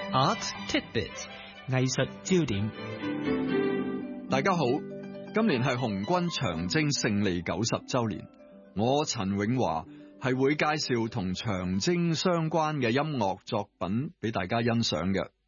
Art Tidbit 藝術焦點。 大家好，今年係紅軍長征勝利90周年，我陳永華係會介紹同長征相關嘅音樂作品俾大家欣賞嘅。